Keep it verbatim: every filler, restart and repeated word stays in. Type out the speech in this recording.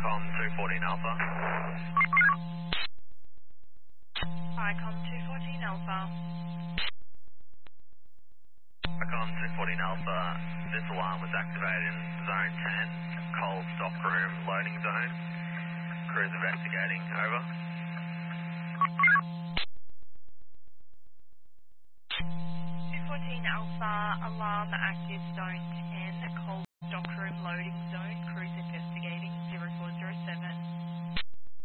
Com two fourteen Alpha. Hi, Com two fourteen Alpha. Com two fourteen Alpha, this alarm was activated in Zone ten, cold stock room loading zone. Crew's investigating, over. two fourteen Alpha, alarm active zone ten, cold stock room loading zone, cruise investigating, zero four zero seven.